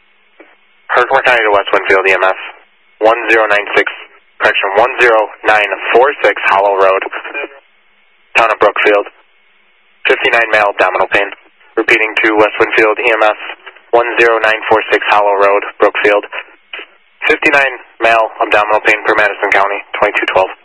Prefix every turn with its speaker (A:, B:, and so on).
A: Herkimer County to West Winfield, EMS 1096, correction, 10946 Hollow Road, town of Brookfield. 59 male, abdominal pain. Repeating to West Winfield, EMS 10946 Hollow Road, Brookfield. 59 male, abdominal pain per Madison County, 2212.